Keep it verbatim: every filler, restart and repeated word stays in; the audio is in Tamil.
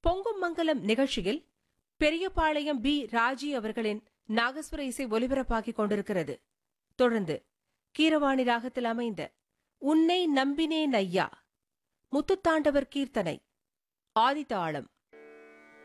பொங்கும் மங்கலம் நிகழ்ச்சியில் பெரியபாளையம் பி ராஜி அவர்களின் நாகஸ்வர இசை ஒலிபரப்பாகிக் கொண்டிருக்கிறது. தொடர்ந்து கீரவாணி ராகத்தில் அமைந்த உன்னை நம்பினேன் ஐயா, முத்துத்தாண்டவர் கீர்த்தனை, ஆதிதாளம்.